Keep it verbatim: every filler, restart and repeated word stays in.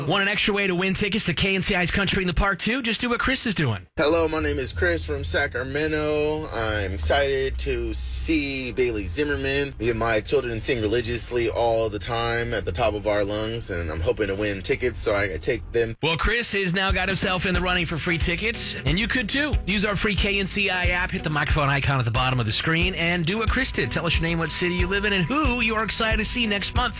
Want an extra way to win tickets to K N C I's Country in the Park, too? Just do what Chris is doing. Hello, my name is Chris from Sacramento. I'm excited to see Bailey Zimmerman. Me and my children sing religiously all the time at the top of our lungs, and I'm hoping to win tickets so I can take them. Well, Chris has now got himself in the running for free tickets, and you could, too. Use our free K N C I app, hit the microphone icon at the bottom of the screen, and do what Chris did. Tell us your name, what city you live in, and who you are excited to see next month.